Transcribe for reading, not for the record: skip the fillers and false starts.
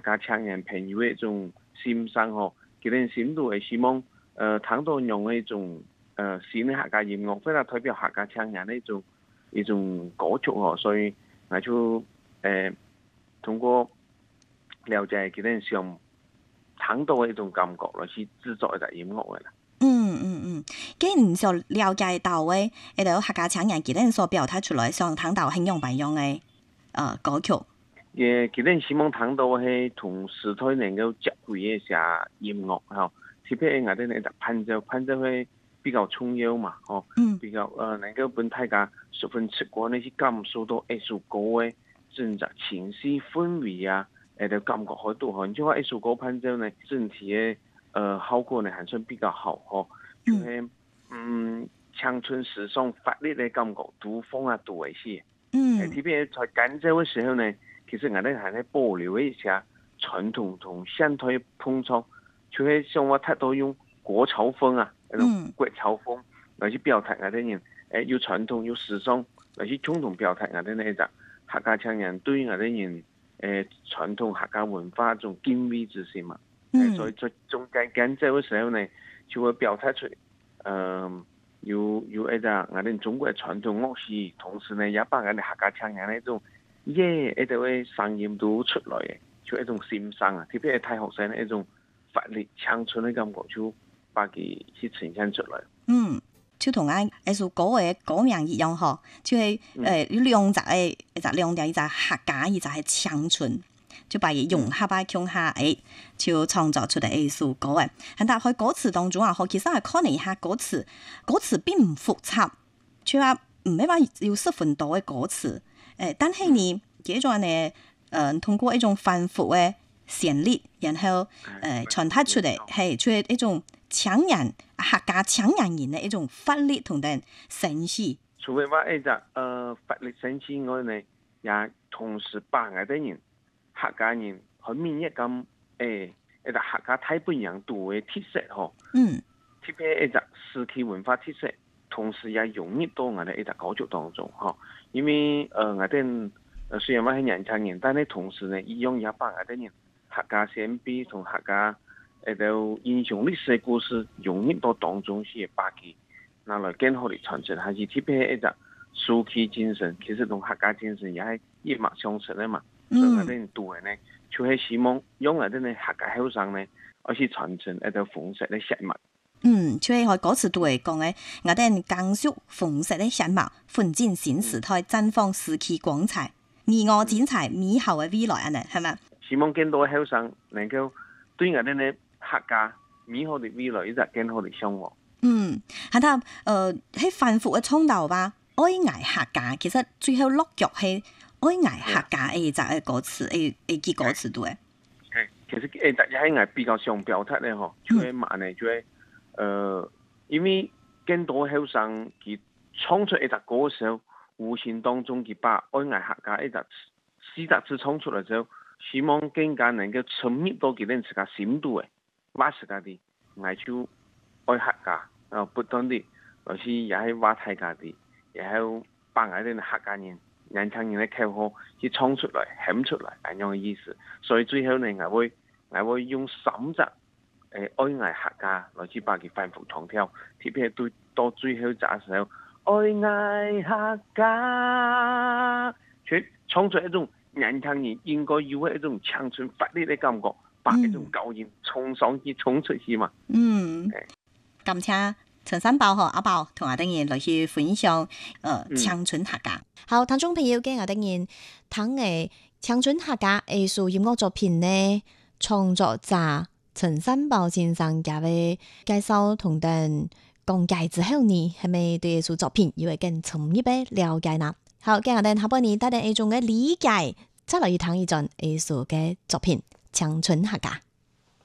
家青年朋友的一種心聲嗬，佢哋心都係希望聽到用一種新的客家音樂，非常代表客家青年的一種歌曲嗬，所以我就通過了解佢哋想聽到的一種感覺來去製作一隻音樂嘅啦。 既然想了解到嘅，一條客家青年佢哋所表達出來想聽到很樣不一樣嘅歌曲。 佢哋希望聽到係同時代能夠接軌嘅一些音樂嗬，特別係我哋呢隻伴奏會比較重要嘛，比較能夠俾大家十分直觀呢去感受到一首歌嘅整隻情緒氛圍啊，就感覺好多嗬。就話一首歌伴奏呢，整體嘅效果呢還算比較好嗬，就係青春時尚活力嘅感覺都放啊多一些。特別在間奏嘅時候呢，其實我哋還在保留一下傳統同現代碰撞，就係像我睇到用國潮風啊，那種國潮風來去表達我哋人，有傳統有時尚來去共同表達我哋呢一隻客家青年對我哋人傳統客家文化一種敬畏之心嘛。所以在中間奏嘅時候呢，就會表達出有一隻我哋中國嘅傳統樂器，同時呢也把我哋客家青年呢一種一啲嘅聲音都出來嘅，就一種心聲啊，特別係大學生呢一種活力青春嘅感覺，就把佢去呈現出來。 就同啱一首歌嘅歌名一樣嗬，就係有兩隻一隻客家，一隻係青春，就把佢融合喺下就創作出嚟一首歌嘅。但係佢歌詞當中啊，其實係看你一下歌詞並唔複雜，就話唔係話要十分多嘅歌詞，但係你這種呢，通過一種反覆嘅旋律，然後傳達出嚟係出一種強人客家強人人嘅一種活力同埋sense。 除非話一隻活力sense以外呢，也同時把我哋人客家人去面一咁一隻客家大本營度嘅特色嗬，特別一隻時期文化特色，同時也融入到我哋一隻歌曲當中嗬。因為我哋雖然話係年輕人，但係同時呢，一樣也把我哋人客家先輩同客家英雄歷史嘅故事融入到當中，是把佢拿來更好地傳承下去。特別係一隻書記精神，其實同客家精神也係一脈相承嘅嘛。所以我哋人做嘅呢，就係希望用我哋呢客家後生呢，去傳承一條豐碩嘅血脈。 就係喺嗰次都係講嘅，我哋繼續豐碩嘅血脈，奮進新時代，綻放時期光彩，而我展才美好嘅未來啊！呢係咪？ 希望更多後生能夠對我哋呢客家美好的未來一直更好地生活。 係啦，喺反覆嘅衝突吧，愛捱客家，其實最後落腳係愛捱客家誒，就係歌詞誒幾歌詞度嘅。 其實大家喺我比較想表達咧，嗬，就係乜呢？就係因為更多後生佢創出一隻歌嘅時候，無形當中佢把愛捱客家一隻四隻字創出嚟之後，希望更加能夠沉入到佢哋自家心度嘅，話自家啲愛就愛客家，不斷地來是也係話大家啲，也係把我哋客家人年輕人嘅口號去唱出來、喊出來咁樣嘅意思。所以最後呢，我會用3隻愛捱客家來去把佢反覆唱跳，特別係到最後嘅時候，愛捱客家，佢唱出一種年輕人應該有嘅一種青春活力嘅感覺，把一種高音衝上去、衝出去嘛。 感謝陳三寶和阿寶同我哋人來去分享青春客家。好，聽眾朋友嘅我哋人聽嘅青春客家藝術音樂作品呢，創作者陳三寶先生嘅介紹同等講解之後呢，係咪對藝術作品有一更深入嘅了解呢？好，今日我哋下半年帶嚟一種嘅理解，再來去聽一種藝術嘅作品《青春客家》。